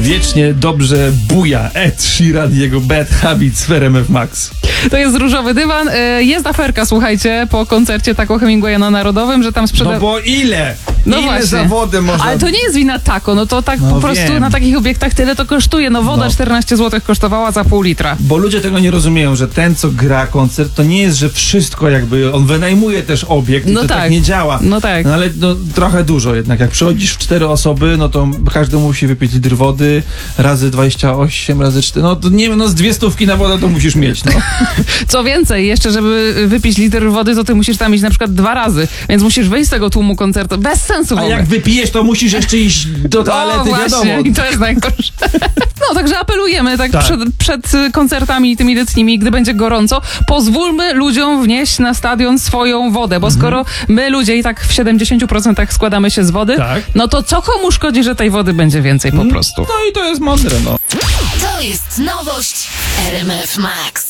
wiecznie dobrze buja Ed Sheeran i jego Bad Habits w RMF Max. To jest Różowy Dywan. Jest aferka, słuchajcie, po koncercie Taco Hemingwaya na Narodowym, że tam No bo ile? No ile właśnie. zawody można... Ale to nie jest wina Taco, no to tak No po prostu wiem. na takich obiektach tyle to kosztuje. No woda 14 zł kosztowała za pół litra. Bo ludzie tego nie rozumieją, że ten, co gra koncert, to nie jest, że wszystko jakby, on wynajmuje też obiekt i No to tak nie działa. No tak. No ale no, trochę dużo jednak. Jak przychodzisz w 4 osoby, no to każdy musi wypić litr wody, razy 28, razy 4, no to nie wiem, no z 200 na wodę to musisz mieć, no. Co więcej, jeszcze żeby wypić litr wody, to ty musisz tam iść na przykład 2 razy, więc musisz wyjść z tego tłumu koncertu. Bez sensu w A ogóle. jak wypijesz, to musisz jeszcze iść do toalety, właśnie, wiadomo. i to jest najgorsze. No, także apelujemy tak. Tak. Przed koncertami tymi letnimi, gdy będzie gorąco, pozwólmy ludziom wnieść na stadion swoją wodę, bo skoro my ludzie i tak w 70% składamy się z wody, Tak. no to co komu szkodzi, że tej wody będzie więcej po prostu? No i to jest mądre, no. To jest nowość w RMF Max.